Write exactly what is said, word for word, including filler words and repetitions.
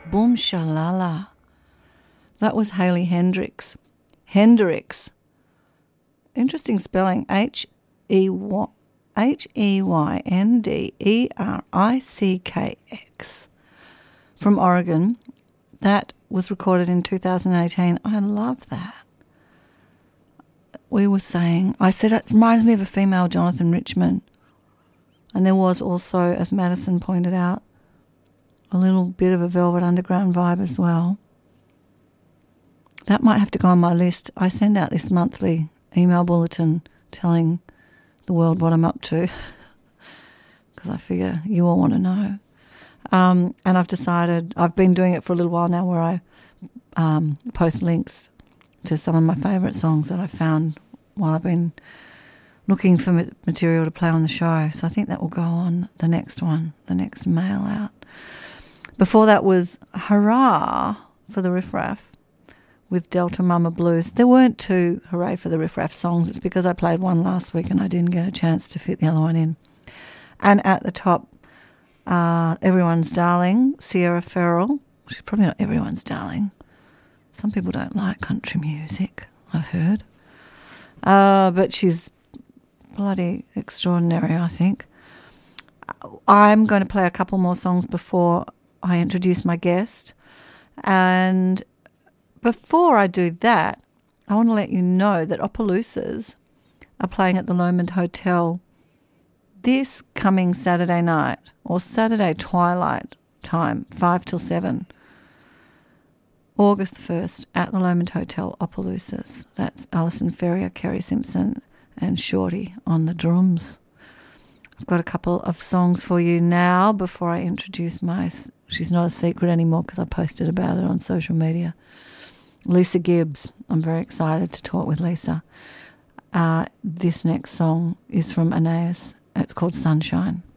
Boom Shalala. That was Hayley Hendricks. Hendricks. Interesting spelling. H E Y H E Y N D E R I C K X. From Oregon. That was recorded in two thousand eighteen. I love that. We were saying, I said it reminds me of a female Jonathan Richman. And there was also, as Madison pointed out, a little bit of a Velvet Underground vibe as well. That might have to go on my list. I send out this monthly email bulletin telling the world what I'm up to because I figure you all want to know. Um, and I've decided, I've been doing it for a little while now where I um, post links to some of my favourite songs that I found while I've been looking for material to play on the show. So I think that will go on the next one, the next mail out. Before that was Hurrah for the Riff Raff with Delta Mama Blues. There weren't two Hooray for the Riff Raff songs. It's because I played one last week and I didn't get a chance to fit the other one in. And at the top, uh, Everyone's Darling, Sierra Farrell. She's probably not everyone's darling. Some people don't like country music, I've heard. Uh, but she's bloody extraordinary, I think. I'm going to play a couple more songs before I introduce my guest. And before I do that, I want to let you know that Opelousas are playing at the Lomond Hotel this coming Saturday night, or Saturday twilight time, five till seven. August first at the Lomond Hotel, Opelousas. That's Alison Ferrier, Kerry Simpson and Shorty on the drums. I've got a couple of songs for you now before I introduce my... She's not a secret anymore because I posted about it on social media. Lisa Gibbs. I'm very excited to talk with Lisa. Uh, this next song is from Anais. It's called Sunshine.